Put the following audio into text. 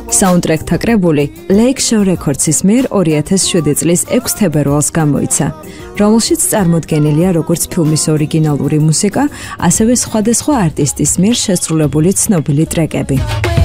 საუნდტრეკთა კრებული Lake Shore Records-ის მიერ 2007 წლის 6 თებერვალს გამოიცა, რომელშიც წარმოდგენილია როგორც ფილმის ორიგინალური მუსიკა, ასევე სხვადასხვა არტისტის მიერ შესრულებული ცნობილი ტრეკები.